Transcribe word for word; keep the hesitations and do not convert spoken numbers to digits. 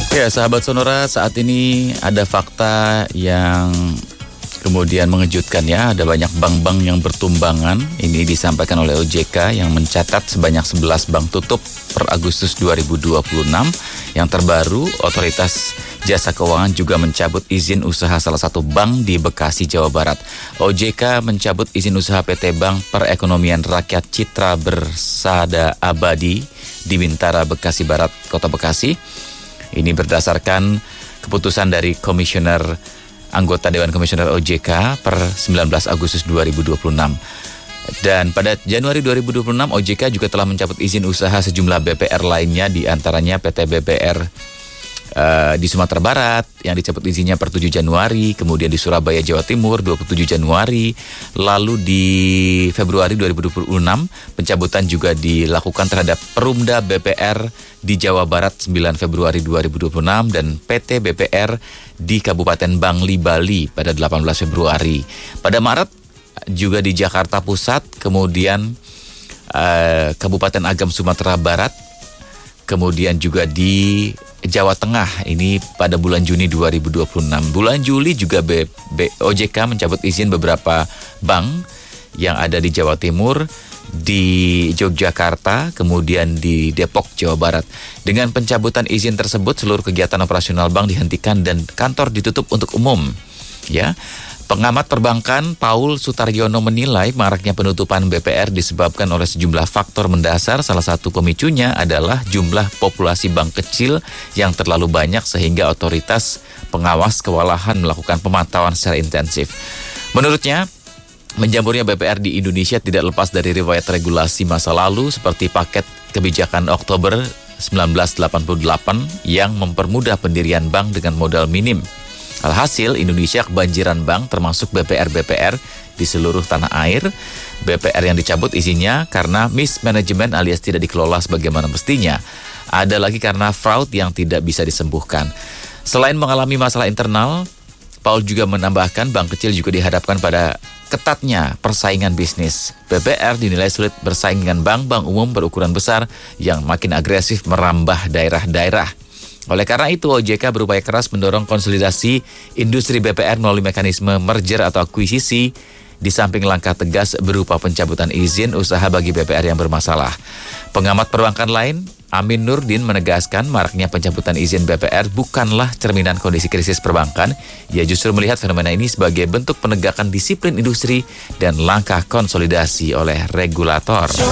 Ya, sahabat Sonora, saat ini ada fakta yang kemudian mengejutkan ya. Ada banyak bank-bank yang bertumbangan. Ini disampaikan oleh O J K yang mencatat sebanyak sebelas bank tutup per Agustus dua ribu dua puluh enam. Yang terbaru, Otoritas Jasa Keuangan juga mencabut izin usaha salah satu bank di Bekasi, Jawa Barat. O J K mencabut izin usaha P T Bank Perekonomian Rakyat Citra Bersada Abadi di Bintara, Bekasi Barat, Kota Bekasi. Ini berdasarkan keputusan dari Komisioner anggota Dewan Komisioner O J K per sembilan belas Agustus dua ribu dua puluh enam. Dan pada Januari dua ribu dua puluh enam, O J K juga telah mencabut izin usaha sejumlah B P R lainnya, di antaranya P T B P R uh, di Sumatera Barat yang dicabut izinnya per tujuh Januari, kemudian di Surabaya, Jawa Timur dua puluh tujuh Januari, lalu di Februari dua ribu dua puluh enam pencabutan juga dilakukan terhadap Perumda B P R di Jawa Barat sembilan Februari dua ribu dua puluh enam dan P T B P R di Kabupaten Bangli, Bali pada delapan belas Februari. Pada Maret juga di Jakarta Pusat, kemudian uh, Kabupaten Agam Sumatera Barat, kemudian juga di Jawa Tengah ini pada bulan Juni dua ribu dua puluh enam. Bulan Juli juga B, B, O J K mencabut izin beberapa bank yang ada di Jawa Timur, di Yogyakarta, kemudian di Depok, Jawa Barat. Dengan pencabutan izin tersebut, seluruh kegiatan operasional bank dihentikan dan kantor ditutup untuk umum. Ya, pengamat perbankan Paul Sutaryono menilai maraknya penutupan B P R disebabkan oleh sejumlah faktor mendasar. Salah satu pemicunya adalah jumlah populasi bank kecil yang terlalu banyak sehingga otoritas pengawas kewalahan melakukan pemantauan secara intensif. Menurutnya, menjamurnya B P R di Indonesia tidak lepas dari riwayat regulasi masa lalu seperti paket kebijakan Oktober seribu sembilan ratus delapan puluh delapan yang mempermudah pendirian bank dengan modal minim. Alhasil, Indonesia kebanjiran bank termasuk B P R-B P R di seluruh tanah air. B P R yang dicabut izinnya karena mismanagement alias tidak dikelola sebagaimana mestinya. Ada lagi karena fraud yang tidak bisa disembuhkan. Selain mengalami masalah internal, Paul juga menambahkan bank kecil juga dihadapkan pada ketatnya persaingan bisnis. B P R dinilai sulit bersaing dengan bank-bank umum berukuran besar yang makin agresif merambah daerah-daerah. Oleh karena itu, O J K berupaya keras mendorong konsolidasi industri B P R melalui mekanisme merger atau akuisisi, di samping langkah tegas berupa pencabutan izin usaha bagi B P R yang bermasalah. Pengamat perbankan lain, Amin Nurdin, menegaskan maraknya pencabutan izin B P R bukanlah cerminan kondisi krisis perbankan. Ia justru melihat fenomena ini sebagai bentuk penegakan disiplin industri dan langkah konsolidasi oleh regulator.